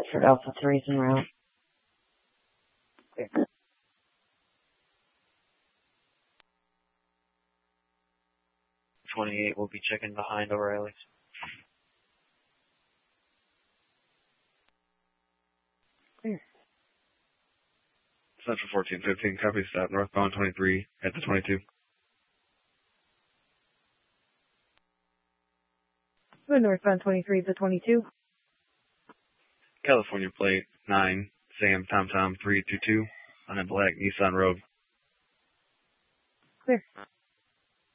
Bedford Alpha 3's en route. Clear. 28 will be checking behind O'Reilly's. Clear. Central 1415, copy stop, northbound 23 at the 22. Northbound 23 to 22. California plate 9, Sam Tom 322 on a black Nissan Rogue. Clear.